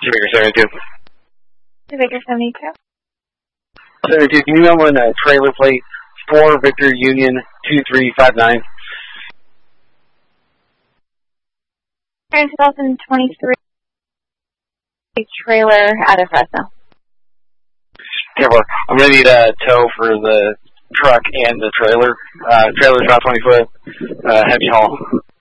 Baker 72. Baker 72. 72, can you number in the trailer plate 4 Victor Union 2359? 2023 trailer out of Fresno. I'm going to need a tow for the truck and the trailer. Trailer's about 20 foot, heavy haul.